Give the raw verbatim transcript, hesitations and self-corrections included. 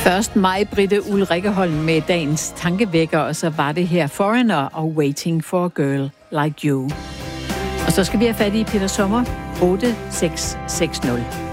Først mig, Britte Ulrikkeholm med dagens tankevækker, og så var det her Foreigner og Waiting for a Girl Like You. Og så skal vi have fat i Peter Sommer, otte seks seks nul.